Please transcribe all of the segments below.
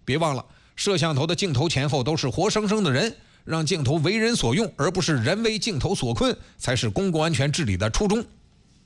别忘了，摄像头的镜头前后都是活生生的人，让镜头为人所用，而不是人为镜头所困，才是公共安全治理的初衷。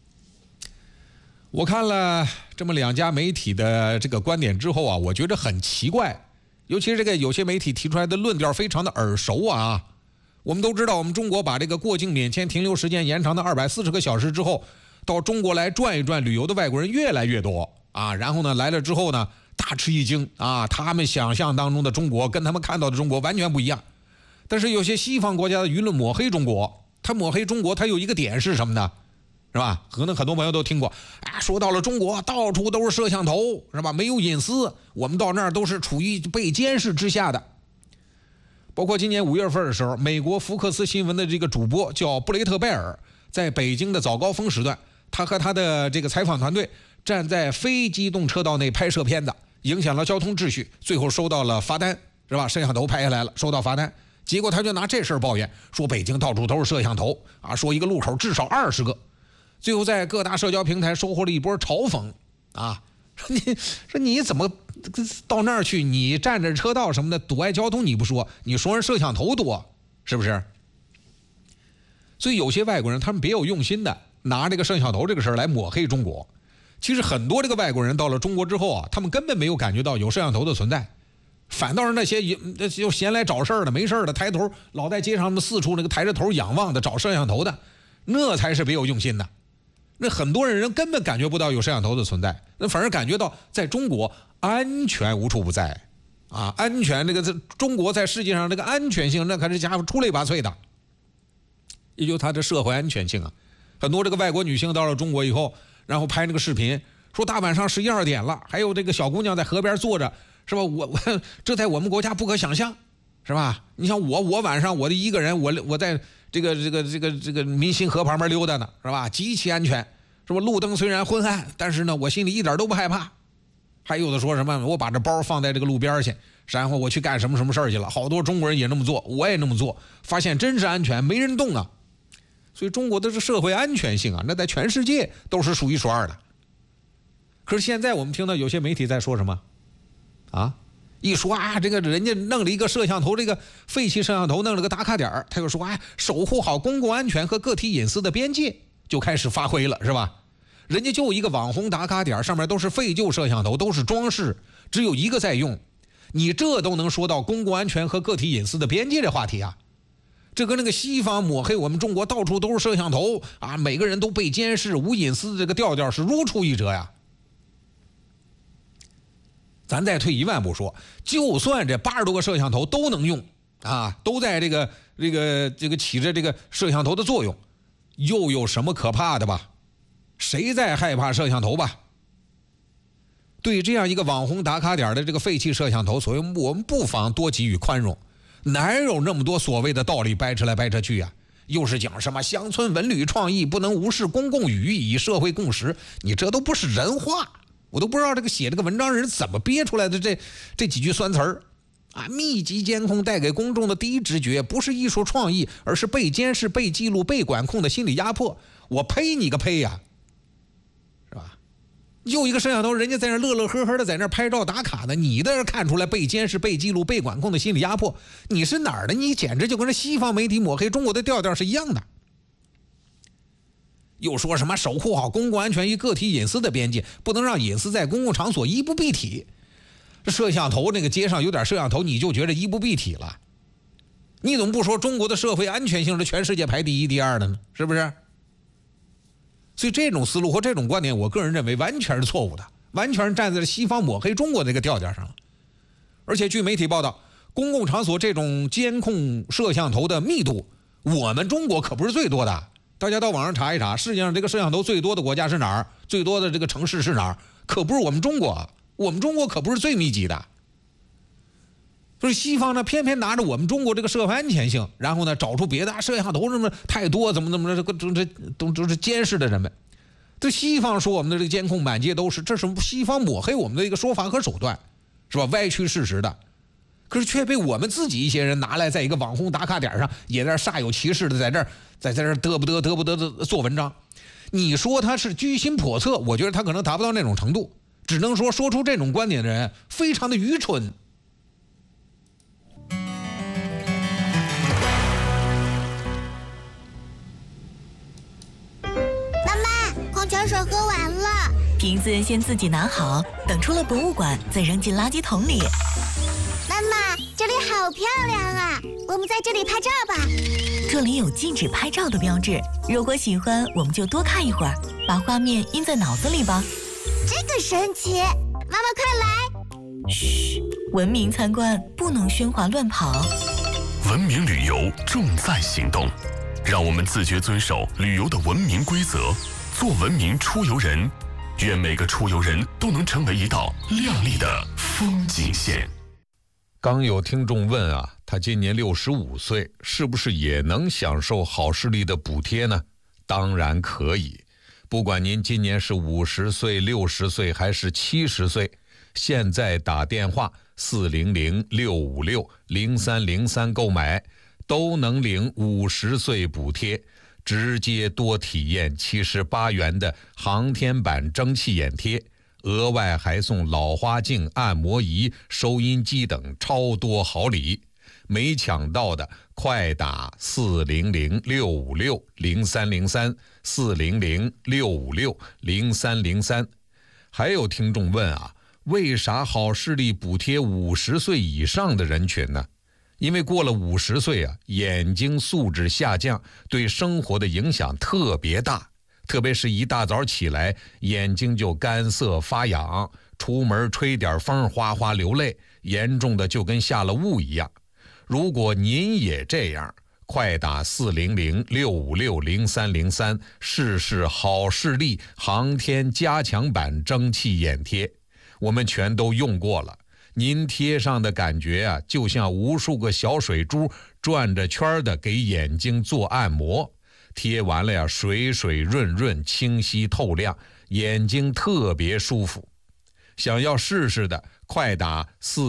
我看了这么两家媒体的这个观点之后啊，我觉得很奇怪，尤其是这个有些媒体提出来的论调非常的耳熟啊。我们都知道，我们中国把这个过境免签停留时间延长到240个小时之后，到中国来转一转旅游的外国人越来越多啊。然后呢，来了之后呢，大吃一惊啊，他们想象当中的中国跟他们看到的中国完全不一样。但是有些西方国家的舆论抹黑中国，他抹黑中国，他有一个点是什么呢？是吧？可能很多朋友都听过啊，说到了中国，到处都是摄像头，是吧？没有隐私，我们到那儿都是处于被监视之下的。包括今年5月份的时候，美国福克斯新闻的这个主播叫布雷特·贝尔，在北京的早高峰时段，他和他的这个采访团队站在非机动车道内拍摄片子，影响了交通秩序，最后收到了罚单，是吧？摄像头拍下来了，收到罚单。结果他就拿这事儿抱怨，说北京到处都是摄像头啊，说一个路口至少20个。最后在各大社交平台收获了一波嘲讽啊，说你怎么到那儿去，你占着车道什么的阻碍交通你不说，你说人摄像头多，是不是？所以有些外国人他们别有用心的拿这个摄像头这个事儿来抹黑中国。其实很多这个外国人到了中国之后啊，他们根本没有感觉到有摄像头的存在，反倒是那些就闲来找事儿的没事儿的抬头老在街上四处那个抬着头仰望的找摄像头的，那才是别有用心的。那很多人根本感觉不到有摄像头的存在，那反而感觉到在中国安全无处不在啊！安全这个在中国在世界上这个安全性，那可是家伙出类拔萃的，也就它的社会安全性啊。很多这个外国女性到了中国以后，然后拍那个视频，说大晚上11、12点了，还有这个小姑娘在河边坐着，是吧？我这在我们国家不可想象，是吧？你像我晚上我的一个人，我在这个民心河旁边溜达呢，是吧？极其安全，是吧？路灯虽然昏暗，但是呢，我心里一点都不害怕。还有的说什么，我把这包放在这个路边去，然后我去干什么事儿去了。好多中国人也那么做，我也那么做，发现真是安全，没人动啊。所以中国的这社会安全性啊，那在全世界都是数一数二的。可是现在我们听到有些媒体在说什么啊？一说啊，这个人家弄了一个摄像头，这个废弃摄像头弄了个打卡点，他又说啊，守护好公共安全和个体隐私的边界，就开始发挥了，是吧？人家就一个网红打卡点，上面都是废旧摄像头，都是装饰，只有一个在用，你这都能说到公共安全和个体隐私的边界的话题啊？这跟那个西方抹黑我们中国到处都是摄像头啊，每个人都被监视无隐私的这个调调是如出一辙呀。咱再退一万步说，就算这80多个摄像头都能用啊，都在这个起着这个摄像头的作用，又有什么可怕的吧？谁在害怕摄像头吧？对这样一个网红打卡点的这个废弃摄像头，所以我们不妨多给予宽容。哪有那么多所谓的道理掰扯来掰扯去啊？又是讲什么乡村文旅创意不能无视公共语义以社会共识，你这都不是人话。我都不知道这个写这个文章人怎么憋出来的这几句酸词儿啊！密集监控带给公众的第一直觉不是艺术创意，而是被监视、被记录、被管控的心理压迫。我呸你个呸呀，是吧？又一个摄像头，人家在那乐乐呵呵的在那拍照打卡呢，你在那看出来被监视、被记录、被管控的心理压迫，你是哪儿的？你简直就跟这西方媒体抹黑中国的调调是一样的。又说什么守护好公共安全与个体隐私的边界，不能让隐私在公共场所衣不蔽体。这摄像头那个街上有点摄像头，你就觉得衣不蔽体了？你怎么不说中国的社会安全性是全世界排第一、第二的呢？是不是？所以这种思路和这种观点，我个人认为完全是错误的，完全是站在西方抹黑中国这个调调上了。而且据媒体报道，公共场所这种监控摄像头的密度，我们中国可不是最多的。大家到网上查一查，世界上这个摄像头最多的国家是哪儿？最多的这个城市是哪儿？可不是我们中国，我们中国可不是最密集的。所以西方呢，偏偏拿着我们中国这个社会安全性，然后呢找出别的摄像头什么太多，怎么这都是监视的人们。这西方说我们的这个监控满街都是，这是西方抹黑我们的一个说法和手段，是吧？歪曲事实的。可是却被我们自己一些人拿来，在一个网红打卡点上，也在煞有其事的在这儿得不得的做文章。你说他是居心叵测，我觉得他可能达不到那种程度，只能说出这种观点的人非常的愚蠢小水喝完了。 瓶子先自己拿好，等出了博物馆再扔进垃圾桶里。 妈妈，这里好漂亮啊！我们在这里拍照吧。 这里有禁止拍照的标志，如果喜欢，我们就多看一会儿，把画面印在脑子里吧。 这个神奇！妈妈快来！ 嘘，文明参观不能喧哗乱跑。 文明旅游重在行动，让我们自觉遵守旅游的文明规则，做文明出游人。愿每个出游人都能成为一道亮丽的风景线。 刚有听众问啊，他今年65岁，是不是也能享受好视力的补贴呢？当然可以，不管您今年是50岁、60岁还是70岁，现在打电话400-656-0303购买，都能领50岁补贴，直接多体验78元的航天版蒸汽眼贴，额外还送老花镜、按摩仪、收音机等超多好礼。没抢到的快打400-656-0303 400-656-0303。还有听众问啊，为啥好视力补贴50岁以上的人群呢？因为过了50岁啊，眼睛素质下降，对生活的影响特别大，特别是一大早起来，眼睛就干涩发痒，出门吹点风哗哗流泪，严重的就跟下了雾一样。如果您也这样，快打400-656-0303试试好视力航天加强版蒸汽眼贴，我们全都用过了。您贴上的感觉啊，就像无数个小水珠转着圈的给眼睛做按摩，贴完了呀，水水润润，清晰透亮，眼睛特别舒服。想要试试的，快打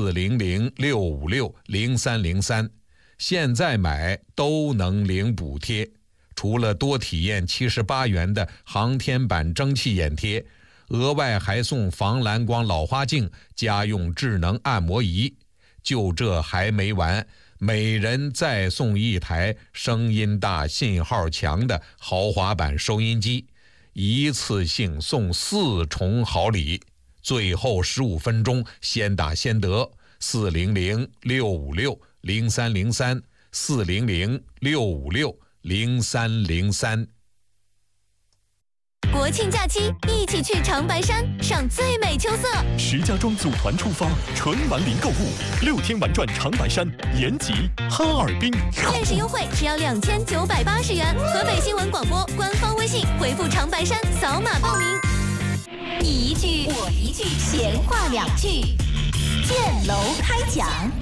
400-656-0303，现在买都能领补贴。除了多体验78元的航天版蒸汽眼贴，额外还送防蓝光老花镜、家用智能按摩仪。就这还没完，每人再送一台声音大、信号强的豪华版收音机，一次性送4重好礼。最后15分钟先打先得，400-656-0303 400-656-0303。 国庆假期一起去长白山赏最美秋色。 石家庄组团出发，纯玩林购物，6天玩转长白山、延吉、哈尔滨， 限时优惠只要2980元。河北新闻广播官方微信回复长白山扫码报名。你一句我一句，闲话2句，建楼开讲。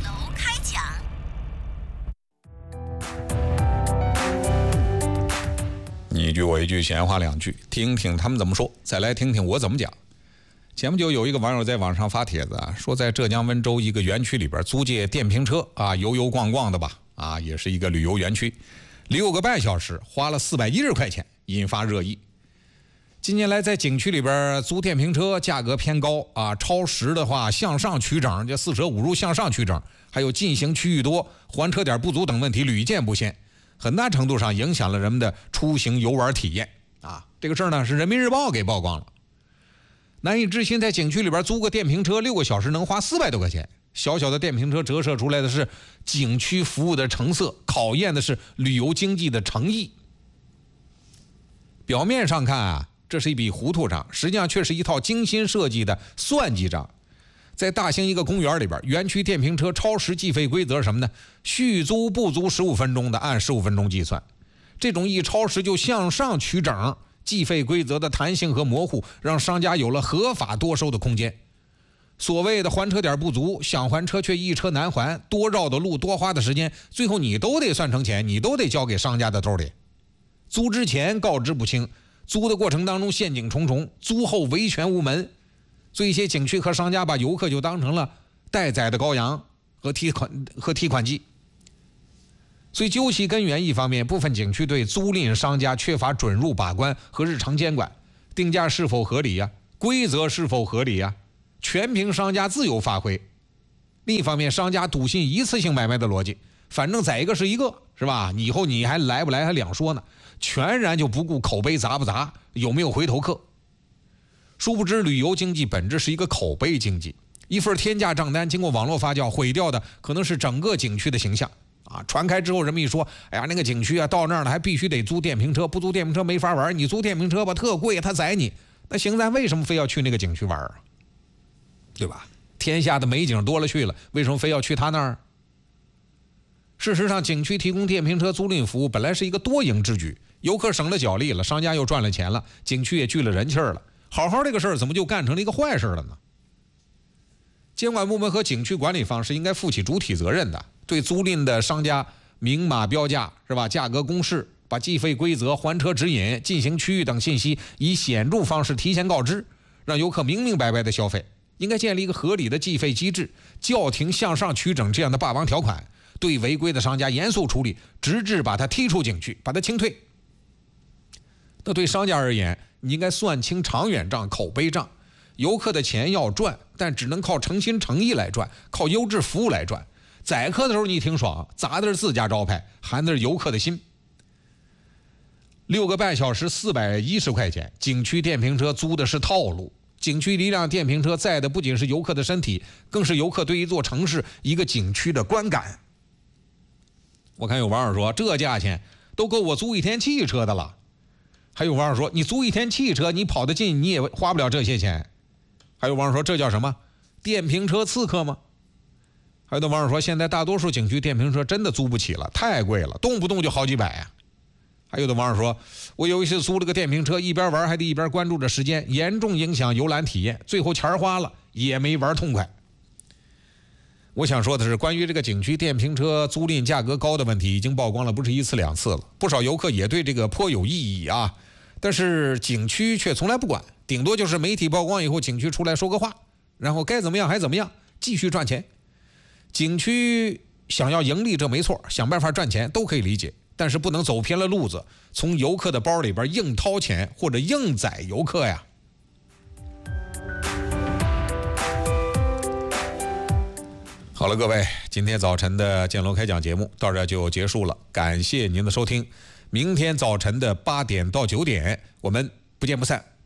你一句我一句，闲话2句，听听他们怎么说，再来听听我怎么讲。前不久有一个网友在网上发帖子啊，说在浙江温州一个园区里边租借电瓶车啊，游游逛逛的吧，啊，也是一个旅游园区，6个半小时花了410块钱，引发热议。近年来在景区里边租电瓶车价格偏高啊，超时的话向上取整，这4舍5入向上取整，还有进行区域多、还车点不足等问题屡见不鲜，很大程度上影响了人们的出行游玩体验啊。这个事儿呢是人民日报给曝光了。难以置信，在景区里边租个电瓶车6个小时能花400多块钱，小小的电瓶车折射出来的是景区服务的成色，考验的是旅游经济的诚意。表面上看啊，这是一笔糊涂账，实际上却是一套精心设计的算计账。在大兴一个公园里边，园区电瓶车超时计费规则是什么呢？续租不足15分钟的按15分钟计算，这种一超时就向上取整，计费规则的弹性和模糊，让商家有了合法多收的空间。所谓的还车点不足，想还车却一车难还，多绕的路，多花的时间，最后你都得算成钱，你都得交给商家的兜里。租之前告知不清，租的过程当中陷阱重重，租后维权无门，所以一些景区和商家把游客就当成了待宰的羔羊和提款机。所以究其根源，一方面部分景区对租赁商家缺乏准入把关和日常监管，定价是否合理呀，规则是否合理呀，全凭商家自由发挥。另一方面，商家笃信一次性买卖的逻辑，反正宰一个是一个，是吧？以后你还来不来还两说呢，全然就不顾口碑砸不砸，有没有回头客殊不知，旅游经济本质是一个口碑经济。一份天价账单经过网络发酵，毁掉的可能是整个景区的形象啊！传开之后，人们一说，哎呀，那个景区啊，到那儿了还必须得租电瓶车，不租电瓶车没法玩。你租电瓶车吧，特贵，他宰你。那现在为什么非要去那个景区玩啊？对吧？天下的美景多了去了，为什么非要去他那儿？事实上，景区提供电瓶车租赁服务本来是一个多赢之举，游客省了脚力了，商家又赚了钱了，景区也聚了人气了。好好这个事儿怎么就干成了一个坏事了呢？监管部门和景区管理方是应该负起主体责任的，对租赁的商家明码标价，是吧？价格公示，把计费规则、还车指引、进行区域等信息以显著方式提前告知，让游客明明白白的消费。应该建立一个合理的计费机制，叫停向上取整这样的霸王条款，对违规的商家严肃处理，直至把他踢出景区，把他清退。那对商家而言，你应该算清长远账、口碑账。游客的钱要赚，但只能靠诚心诚意来赚，靠优质服务来赚。宰客的时候你挺爽，砸的是自家招牌，寒的是游客的心。6个半小时410块钱，景区电瓶车租的是套路。景区一辆电瓶车载的不仅是游客的身体，更是游客对一座城市、一个景区的观感。我看有网友说，这价钱都够我租一天汽车的了。还有网友说，你租一天汽车，你跑得近，你也花不了这些钱。还有网友说，这叫什么？电瓶车刺客吗？还有的网友说，现在大多数景区电瓶车真的租不起了，太贵了，动不动就好几百啊。还有的网友说，我有一次租了个电瓶车，一边玩还得一边关注着时间，严重影响游览体验，最后钱花了也没玩痛快。我想说的是，关于这个景区电瓶车租赁价格高的问题已经曝光了不是一次两次了，不少游客也对这个颇有异议啊。但是景区却从来不管，顶多就是媒体曝光以后，景区出来说个话，然后该怎么样还怎么样，继续赚钱。景区想要盈利这没错，想办法赚钱都可以理解，但是不能走偏了路子，从游客的包里边硬掏钱或者硬宰游客呀。好了，各位，今天早晨的建楼开讲节目到这就结束了，感谢您的收听。明天早晨的8点到9点，我们不见不散。